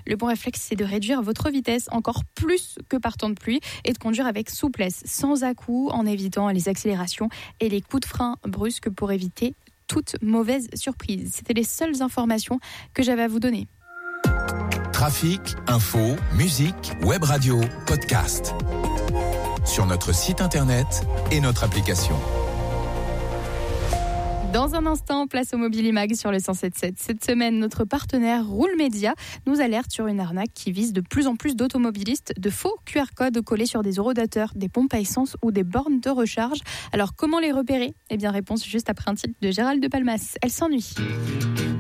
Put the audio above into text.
Le bon réflexe, c'est de réduire votre vitesse encore plus que par temps de pluie et de conduire avec souplesse, sans à-coups, en évitant les accélérations et les coups de frein brusques pour éviter toute mauvaise surprise. C'était les seules informations que j'avais à vous donner. Trafic, info, musique, web radio, podcast. Sur notre site internet et notre application. Dans un instant, place au Mobilimag sur le 107.7. Cette semaine, notre partenaire Roule Média nous alerte sur une arnaque qui vise de plus en plus d'automobilistes, de faux QR codes collés sur des eurodateurs, des pompes à essence ou des bornes de recharge. Alors, comment les repérer ? Eh bien, réponse juste après un titre de Gérald de Palmas. Elle s'ennuie.